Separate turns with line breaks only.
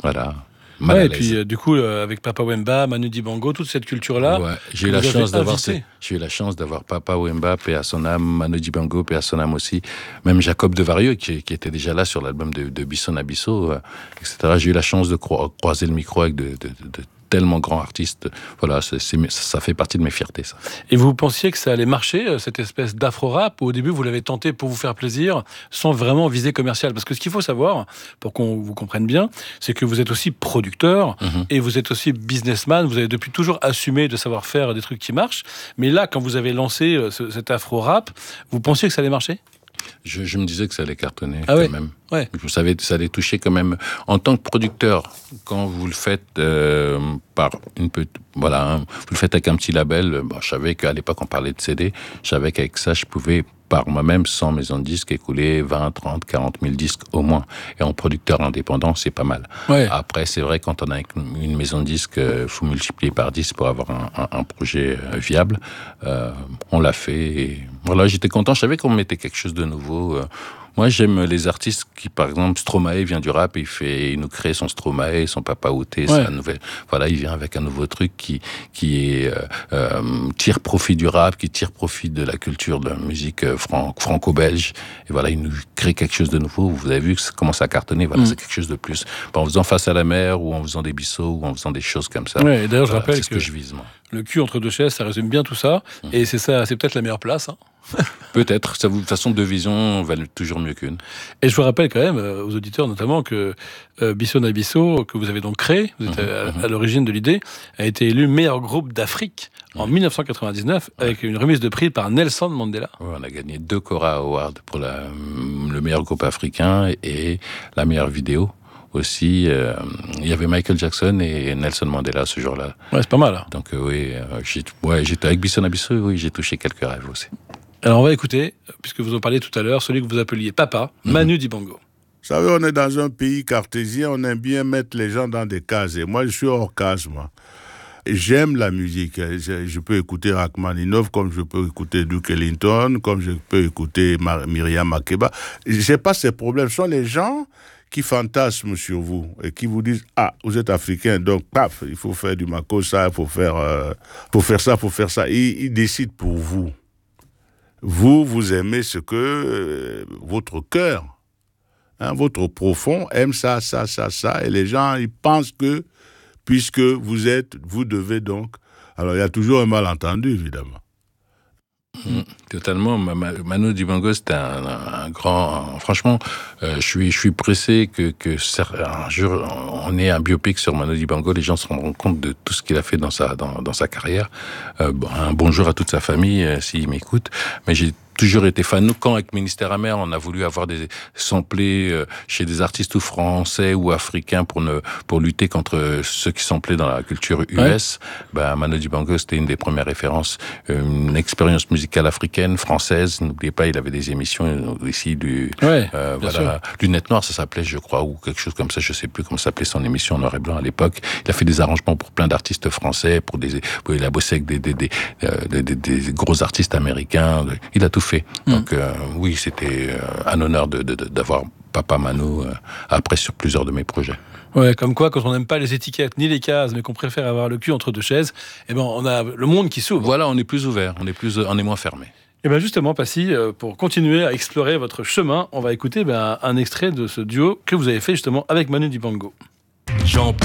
Voilà.
Mal à l'aise. Et puis du coup, avec Papa Wemba, Manu Dibango, toute cette culture-là.
Ouais, j'ai eu la chance d'avoir Papa Wemba, paix à son âme, Manu Dibango, paix à son âme aussi. Même Jacob Devarieux, qui était déjà là sur l'album de Bisson Abisso, etc. J'ai eu la chance de croiser le micro avec de tellement grands artistes. Voilà, ça fait partie de mes fiertés, ça.
Et vous pensiez que ça allait marcher, cette espèce d'afro-rap, ou au début, vous l'avez tenté pour vous faire plaisir, sans vraiment viser commercial? Parce que ce qu'il faut savoir, pour qu'on vous comprenne bien, c'est que vous êtes aussi producteur, et vous êtes aussi businessman. Vous avez depuis toujours assumé de savoir faire des trucs qui marchent. Mais là, quand vous avez lancé cet afro-rap, vous pensiez que ça allait marcher?
Je me disais que ça allait cartonner quand même. Ouais. Je savais que ça allait toucher quand même. En tant que producteur, quand vous le faites par vous le faites avec un petit label. Je savais qu'à l'époque on parlait de CD. Je savais qu'avec ça, je pouvais par moi-même, sans maison de disques, écouler 20, 30, 40 000 disques au moins. Et en producteur indépendant, c'est pas mal. Ouais. Après, c'est vrai, quand on a une maison de disques, faut multiplier par 10 pour avoir un projet viable. On l'a fait. Et voilà, j'étais content. Je savais qu'on mettait quelque chose de nouveau. Moi, j'aime les artistes qui, par exemple, Stromae vient du rap, il nous crée son Stromae, son Papa Outé, sa nouvelle. Voilà, il vient avec un nouveau truc qui tire profit du rap, qui tire profit de la culture de la musique franco-belge. Et voilà, il nous crée quelque chose de nouveau. Vous avez vu que ça commence à cartonner. Voilà, c'est quelque chose de plus. En faisant Face à la mer, ou en faisant des bisseaux, ou en faisant des choses comme ça.
Ouais, et d'ailleurs, je rappelle
c'est ce que je vise, moi.
Le cul entre deux chaises, ça résume bien tout ça. Et c'est ça, c'est peut-être la meilleure place.
Peut-être. De toute façon, deux visions valent toujours mieux qu'une.
Et je vous rappelle quand même, aux auditeurs notamment, que Bisson Abisso, que vous avez donc créé, vous êtes à l'origine de l'idée, a été élu meilleur groupe d'Afrique en 1999, avec une remise de prix par Nelson Mandela.
Ouais, on a gagné 2 Cora Awards pour le meilleur groupe africain et la meilleure vidéo. Aussi, il y avait Michael Jackson et Nelson Mandela ce jour-là.
Ouais, c'est pas mal. Hein.
Donc j'étais avec Bisson Abisso, oui, j'ai touché quelques rêves aussi.
Alors on va écouter, puisque vous en parliez tout à l'heure, celui que vous appeliez Papa, Manu Dibango.
Vous savez, on est dans un pays cartésien, on aime bien mettre les gens dans des cases. Et moi, je suis hors case, moi. J'aime la musique. Je peux écouter Rachmaninoff, comme je peux écouter Duke Ellington, comme je peux écouter Myriam Makeba. J'ai pas ces problèmes. Ce sont les gens qui fantasment sur vous et qui vous disent « Ah, vous êtes africain, donc paf, il faut faire du makossa, il faut faire ça. » Ils décident pour vous. Vous aimez ce que votre cœur, votre profond aime ça, et les gens, ils pensent que, puisque vous devez donc... Alors, il y a toujours un malentendu, évidemment.
Totalement. Manu Dibango, c'était un grand... Franchement, je suis pressé que un jour, on ait un biopic sur Manu Dibango. Les gens se rendront compte de tout ce qu'il a fait dans sa carrière. Un bonjour à toute sa famille, s'il m'écoute. Mais j'ai toujours été fan. Nous, quand avec Ministère Amer, on a voulu avoir des samplés chez des artistes ou français ou africains pour lutter contre ceux qui samplaient dans la culture US. Manu Dibango, c'était une des premières références, une expérience musicale africaine, française. N'oubliez pas, il avait des émissions ici du Lunettes Noires, ça s'appelait, je crois, ou quelque chose comme ça. Je sais plus comment s'appelait son émission en noir et blanc à l'époque. Il a fait des arrangements pour plein d'artistes français, il a bossé avec des gros artistes américains. Il a tout fait. Donc oui, c'était un honneur d'avoir Papa Manu après sur plusieurs de mes projets.
Ouais, comme quoi, quand on n'aime pas les étiquettes ni les cases, mais qu'on préfère avoir le cul entre deux chaises, on a le monde qui s'ouvre.
Voilà, on est plus ouvert, on est moins fermé.
Et bien justement, Passy, pour continuer à explorer votre chemin, on va écouter un extrait de ce duo que vous avez fait justement avec Manu Dibango.
J'en